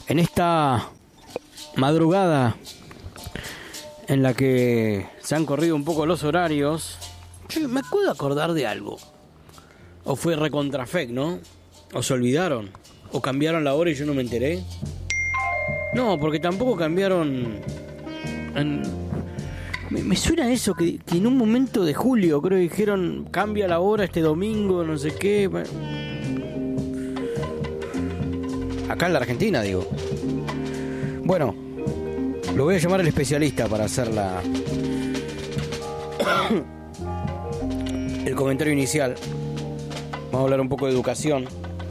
En esta madrugada en la que se han corrido un poco los horarios, che, me puedo acordar de algo. O fue recontrafec, ¿no? O se olvidaron. O cambiaron la hora y yo no me enteré. No, porque tampoco cambiaron. Me suena eso, que en un momento de julio creo que dijeron cambia la hora este domingo, no sé qué. Acá en la Argentina, digo. Bueno, lo voy a llamar al especialista para hacer el comentario inicial. Vamos a hablar un poco de educación.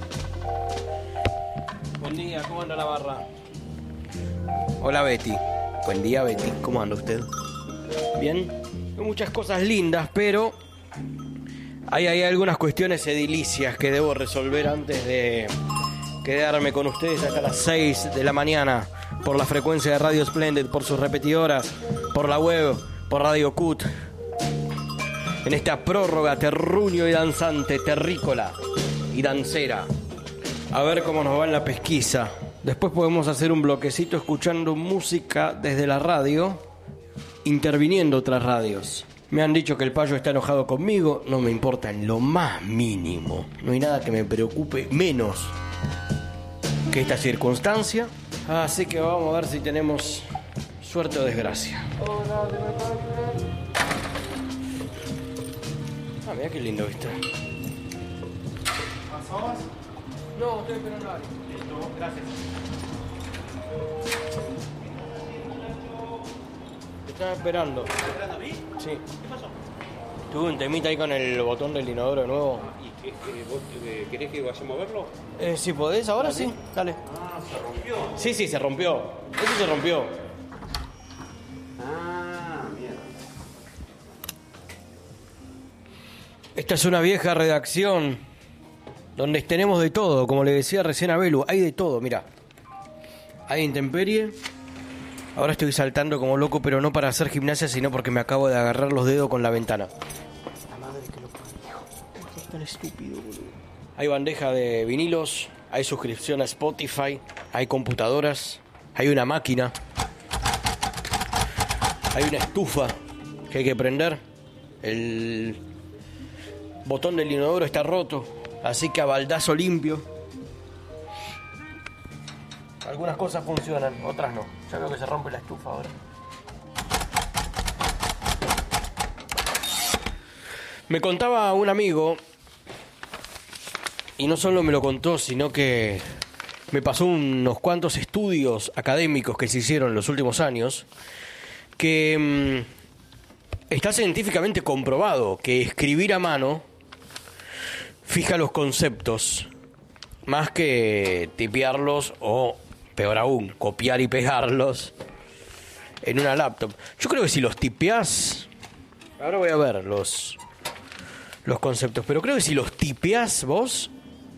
Buen día, ¿cómo anda la barra? Hola Betty. Buen día Betty, ¿cómo anda usted? Bien, hay muchas cosas lindas, pero hay algunas cuestiones edilicias que debo resolver antes de quedarme con ustedes hasta las 6 de la mañana por la frecuencia de Radio Splendid, por sus repetidoras, por la web, por Radio Cut. En esta prórroga terruño y danzante, terrícola y dancera. A ver cómo nos va en la pesquisa. Después podemos hacer un bloquecito escuchando música desde la radio, interviniendo otras radios. Me han dicho que el payo está enojado conmigo, no me importa en lo más mínimo. No hay nada que me preocupe menos que esta circunstancia. Así que vamos a ver si tenemos suerte o desgracia. Ah, mira qué lindo está. ¿Pasabas? No, estoy esperando a alguien. Listo, gracias. Te estaba esperando. ¿Estás esperando a mí? Sí. ¿Qué pasó? Tuve un temita ahí con el botón del inodoro nuevo. ¿Y vos querés que vayamos a verlo? Si podés, ahora sí. Dale. Ah, se rompió. Sí, se rompió. Eso se rompió. Ah, mierda. Esta es una vieja redacción donde tenemos de todo, como le decía recién a Belu, hay de todo, mira. Hay intemperie. Ahora estoy saltando como loco, pero no para hacer gimnasia, sino porque me acabo de agarrar los dedos con la ventana. La madre que lo parió. ¿Por qué es tan estúpido, boludo? Hay bandeja de vinilos, hay suscripción a Spotify, hay computadoras, hay una máquina, hay una estufa que hay que prender. El botón del inodoro está roto, así que a baldazo limpio. Algunas cosas funcionan, otras no. Ya veo que se rompe la estufa ahora. Me contaba un amigo, y no solo me lo contó, sino que me pasó unos cuantos estudios académicos que se hicieron en los últimos años, que está científicamente comprobado que escribir a mano fija los conceptos más que tipearlos o, peor aún, copiar y pegarlos en una laptop. Yo creo que si los tipeás, ahora voy a ver los conceptos, pero creo que si los tipeás vos,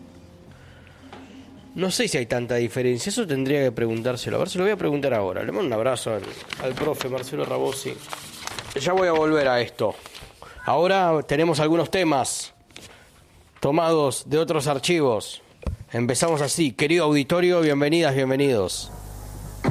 no sé si hay tanta diferencia. Eso tendría que preguntárselo. A ver, se lo voy a preguntar ahora. Le mando un abrazo al profe Marcelo Rabosi. Ya voy a volver a esto. Ahora tenemos algunos temas tomados de otros archivos. Empezamos así. Querido auditorio, bienvenidas, bienvenidos.